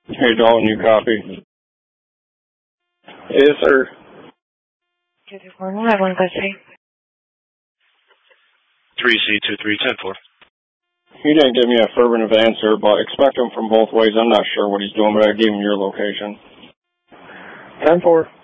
Hey, Dalton, you copy? Yes, sir. 3C2310-4. He didn't give me an affirmative answer, but expect him from both ways. I'm not sure what he's doing, but I gave him your location. 10-4.